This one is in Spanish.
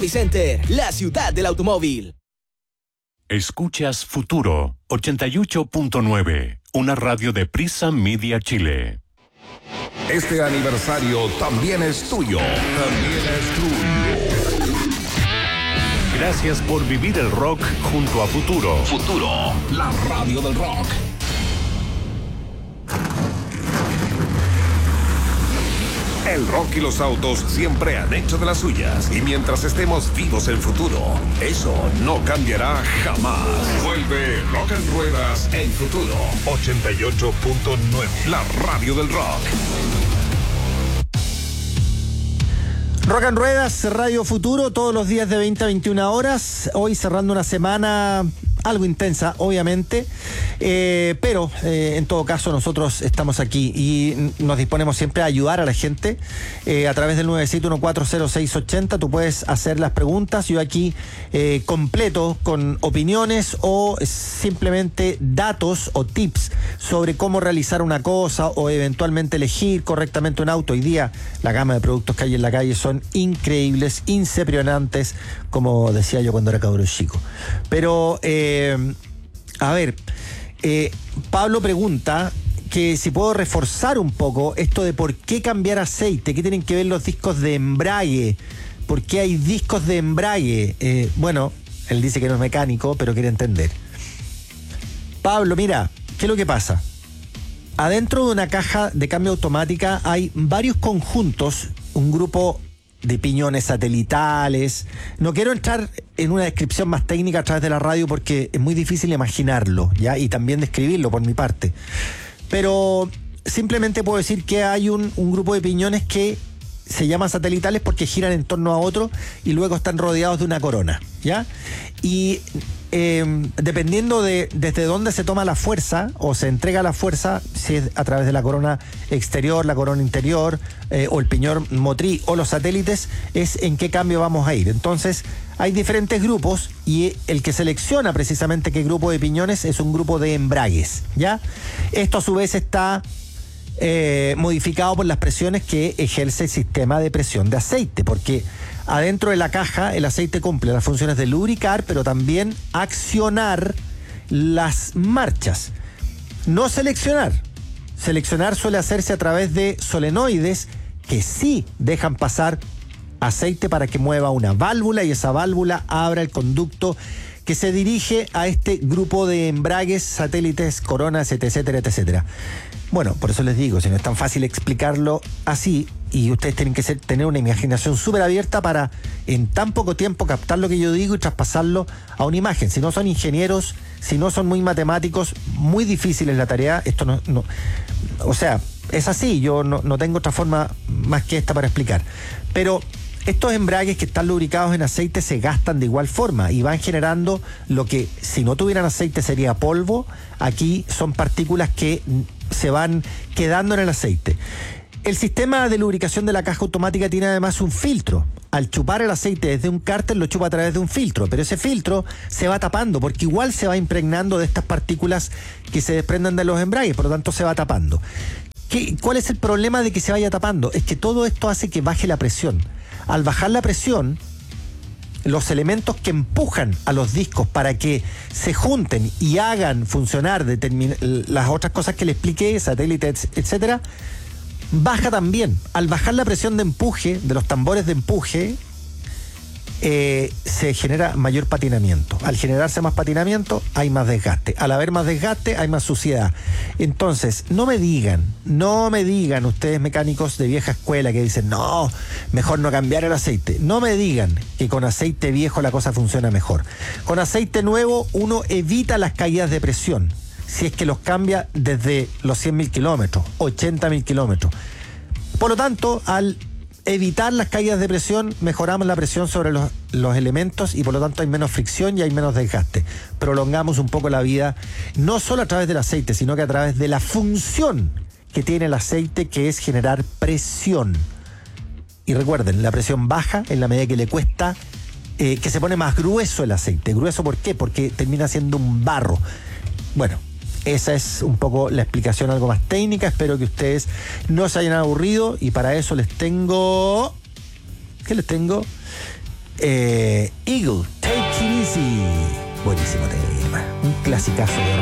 Center, la ciudad del automóvil. Escuchas Futuro 88.9, una radio de Prisa Media Chile. Este aniversario también es tuyo. También es tuyo. Gracias por vivir el rock junto a Futuro. Futuro, la radio del rock. El rock y los autos siempre han hecho de las suyas. Y mientras estemos vivos en Futuro, eso no cambiará jamás. Vuelve Rock en Ruedas en Futuro 88.9, la radio del rock. Rock en Ruedas, Radio Futuro, todos los días de 20 a 21 horas. Hoy cerrando una semana algo intensa, obviamente, pero en todo caso nosotros estamos aquí y nos disponemos siempre a ayudar a la gente a través del 971-40680. Tú puedes hacer las preguntas, yo aquí completo con opiniones o simplemente datos o tips sobre cómo realizar una cosa o eventualmente elegir correctamente un auto. Hoy día la gama de productos que hay en la calle son increíbles, impresionantes, como decía yo cuando era cabrón chico. Pero a ver, Pablo pregunta que si puedo reforzar un poco esto de por qué cambiar aceite, qué tienen que ver los discos de embrague, por qué hay discos de embrague. Bueno, él dice que no es mecánico, pero quiere entender. Pablo, mira, ¿qué es lo que pasa? Adentro de una caja de cambio automática hay varios conjuntos, un grupo de piñones satelitales. No quiero entrar en una descripción más técnica a través de la radio porque es muy difícil imaginarlo, ¿ya? Y también describirlo por mi parte. Pero simplemente puedo decir que hay un grupo de piñones que se llaman satelitales porque giran en torno a otro y luego están rodeados de una corona, ¿ya? Y dependiendo de desde dónde se toma la fuerza o se entrega la fuerza, si es a través de la corona exterior, la corona interior o el piñón motriz o los satélites, es en qué cambio vamos a ir. Entonces hay diferentes grupos y el que selecciona precisamente qué grupo de piñones es un grupo de embragues, ¿ya? Esto a su vez está modificado por las presiones que ejerce el sistema de presión de aceite, porque adentro de la caja el aceite cumple las funciones de lubricar, pero también accionar las marchas. No seleccionar. Seleccionar suele hacerse a través de solenoides que sí dejan pasar aceite para que mueva una válvula y esa válvula abra el conducto que se dirige a este grupo de embragues, satélites, coronas, etcétera, etcétera. Bueno, por eso les digo, si no es tan fácil explicarlo así, y ustedes tienen que tener una imaginación súper abierta para en tan poco tiempo captar lo que yo digo y traspasarlo a una imagen. Si no son ingenieros, si no son muy matemáticos, muy difícil es la tarea. Esto no, o sea, es así, yo no tengo otra forma más que esta para explicar. Pero estos embragues que están lubricados en aceite se gastan de igual forma y van generando lo que si no tuvieran aceite sería polvo. Aquí son partículas que se van quedando en el aceite. El sistema de lubricación de la caja automática tiene además un filtro. Al chupar el aceite desde un cárter lo chupa a través de un filtro, pero ese filtro se va tapando porque igual se va impregnando de estas partículas que se desprenden de los embragues, por lo tanto se va tapando. ¿Cuál es el problema de que se vaya tapando? Es que todo esto hace que baje la presión. Al bajar la presión, los elementos que empujan a los discos para que se junten y hagan funcionar las otras cosas que le expliqué, satélites, etcétera, baja también. Al bajar la presión de empuje, de los tambores de empuje, se genera mayor patinamiento. Al generarse más patinamiento, hay más desgaste. Al haber más desgaste, hay más suciedad. Entonces, no me digan ustedes mecánicos de vieja escuela que dicen, no, mejor no cambiar el aceite. No me digan que con aceite viejo la cosa funciona mejor. Con aceite nuevo, uno evita las caídas de presión. Si es que los cambia desde los 100.000 kilómetros, 80.000 kilómetros. Por lo tanto, al evitar las caídas de presión, mejoramos la presión sobre los elementos y por lo tanto hay menos fricción y hay menos desgaste. Prolongamos un poco la vida, no solo a través del aceite, sino que a través de la función que tiene el aceite, que es generar presión. Y recuerden, la presión baja en la medida que le cuesta, que se pone más grueso el aceite. ¿Grueso por qué? Porque termina siendo un barro. Bueno, esa es un poco la explicación algo más técnica. Espero que ustedes no se hayan aburrido y para eso les tengo... ¿Qué les tengo? Eagle, Take It Easy. Buenísimo tema. Un clasicazo de